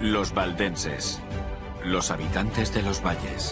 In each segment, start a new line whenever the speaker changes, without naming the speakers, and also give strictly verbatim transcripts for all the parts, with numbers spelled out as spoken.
Los valdenses, los habitantes de los valles.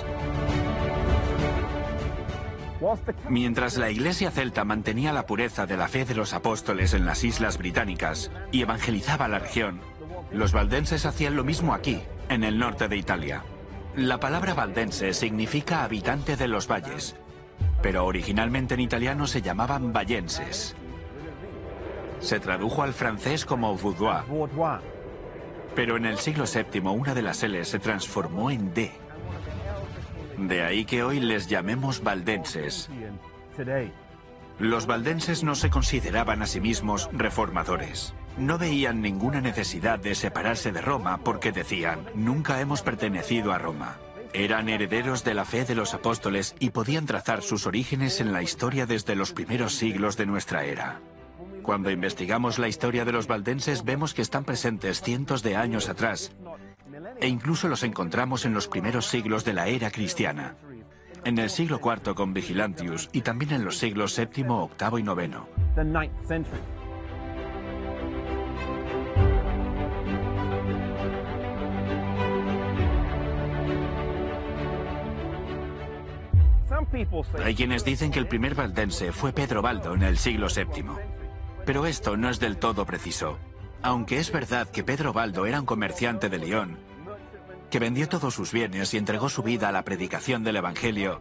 Mientras la iglesia celta mantenía la pureza de la fe de los apóstoles en las islas británicas y evangelizaba la región, los valdenses hacían lo mismo aquí, en el norte de Italia. La palabra valdense significa habitante de los valles, pero originalmente en italiano se llamaban vallenses. Se tradujo al francés como vaudois, pero en el siglo séptimo una de las L's se transformó en D. De ahí que hoy les llamemos valdenses. Los valdenses no se consideraban a sí mismos reformadores. No veían ninguna necesidad de separarse de Roma porque decían, nunca hemos pertenecido a Roma. Eran herederos de la fe de los apóstoles y podían trazar sus orígenes en la historia desde los primeros siglos de nuestra era. Cuando investigamos la historia de los valdenses vemos que están presentes cientos de años atrás e incluso los encontramos en los primeros siglos de la era cristiana. En el siglo cuarto con Vigilantius y también en los siglos séptimo, octavo y noveno. Hay quienes dicen que el primer valdense fue Pedro Baldo en el siglo séptimo. Pero esto no es del todo preciso. Aunque es verdad que Pedro Baldo era un comerciante de León, que vendió todos sus bienes y entregó su vida a la predicación del Evangelio,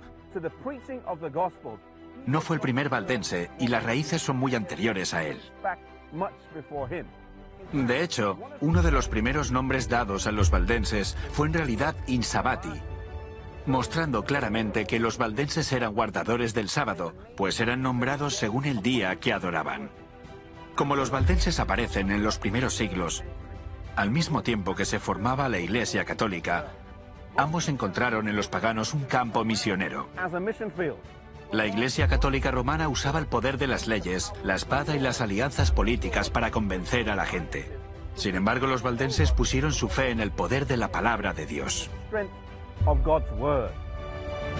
no fue el primer valdense y las raíces son muy anteriores a él. De hecho, uno de los primeros nombres dados a los valdenses fue en realidad Insabati, mostrando claramente que los valdenses eran guardadores del sábado, pues eran nombrados según el día que adoraban. Como los valdenses aparecen en los primeros siglos, al mismo tiempo que se formaba la Iglesia Católica, ambos encontraron en los paganos un campo misionero. La Iglesia Católica Romana usaba el poder de las leyes, la espada y las alianzas políticas para convencer a la gente. Sin embargo, los valdenses pusieron su fe en el poder de la palabra de Dios.
Of God's word.